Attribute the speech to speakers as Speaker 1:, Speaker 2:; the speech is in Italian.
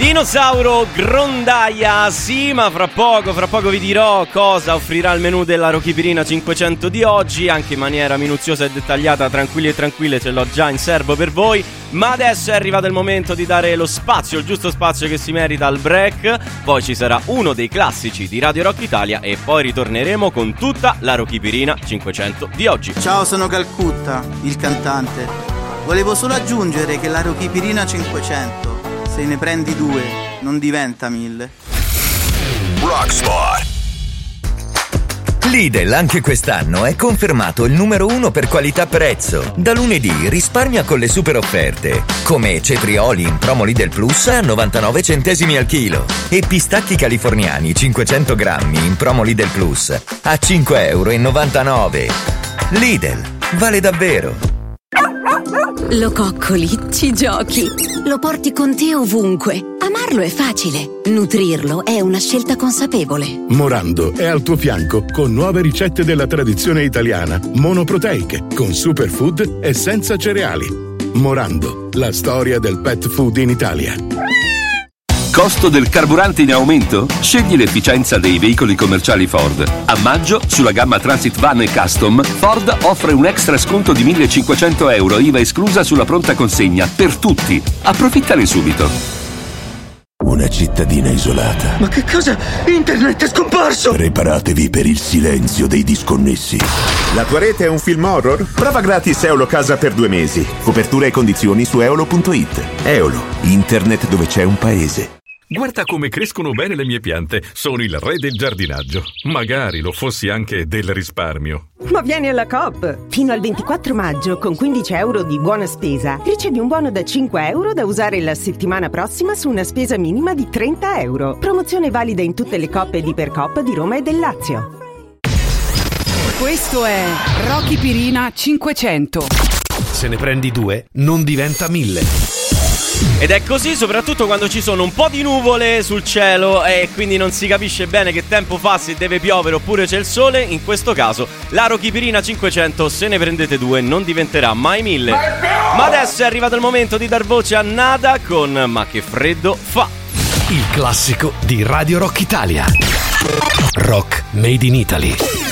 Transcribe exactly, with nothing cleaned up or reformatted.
Speaker 1: Dinosauro Grondaia, sì, ma fra poco, fra poco vi dirò cosa offrirà il menù della Rochipirina cinquecento di oggi, anche in maniera minuziosa e dettagliata, tranquilli e tranquille, ce l'ho già in serbo per voi. Ma adesso è arrivato il momento di dare lo spazio, il giusto spazio che si merita al break. Poi ci sarà uno dei classici di Radio Rock Italia e poi ritorneremo con tutta la Rochipirina cinquecento di oggi.
Speaker 2: Ciao, sono Calcutta, il cantante. Volevo solo aggiungere che la Rochipirina cinquecento, se ne prendi due, non diventa mille.
Speaker 3: Rockspot. Lidl anche quest'anno è confermato il numero uno per qualità-prezzo. Da lunedì risparmia con le super offerte, come cetrioli in promo Lidl Plus a novantanove centesimi al chilo e pistacchi californiani cinquecento grammi in promo Lidl Plus a cinque e novantanove euro. Lidl, vale davvero.
Speaker 4: Lo coccoli, ci giochi, lo porti con te ovunque. Amarlo è facile, nutrirlo è una scelta consapevole.
Speaker 5: Morando è al tuo fianco con nuove ricette della tradizione italiana, monoproteiche, con superfood e senza cereali. Morando, la storia del pet food in Italia.
Speaker 6: Costo del carburante in aumento? Scegli l'efficienza dei veicoli commerciali Ford. A maggio, sulla gamma Transit Van e Custom, Ford offre un extra sconto di millecinquecento euro, I V A esclusa sulla pronta consegna, per tutti. Approfittane subito.
Speaker 7: Una cittadina isolata.
Speaker 8: Ma che cosa? Internet è scomparso!
Speaker 7: Preparatevi per il silenzio dei disconnessi.
Speaker 9: La tua rete è un film horror? Prova gratis Eolo Casa per due mesi. Copertura e condizioni su eolo punto it. Eolo, internet dove c'è un paese.
Speaker 10: Guarda come crescono bene le mie piante. Sono il re del giardinaggio. Magari lo fossi anche del risparmio.
Speaker 11: Ma vieni alla Coop! Fino al ventiquattro maggio, con quindici euro di buona spesa, ricevi un buono da cinque euro da usare la settimana prossima su una spesa minima di trenta euro. Promozione valida in tutte le Coop ed Ipercoop di Roma e del Lazio.
Speaker 12: Questo è Rochipirina cinquecento.
Speaker 13: Se ne prendi due, non diventa mille.
Speaker 1: Ed è così soprattutto quando ci sono un po' di nuvole sul cielo e quindi non si capisce bene che tempo fa, se deve piovere oppure c'è il sole. In questo caso la Rochipirina cinquecento, se ne prendete due, non diventerà mai mille. Ma adesso è arrivato il momento di dar voce a Nada con Ma che freddo fa.
Speaker 13: Il classico di Radio Rock Italia. Rock Made in Italy.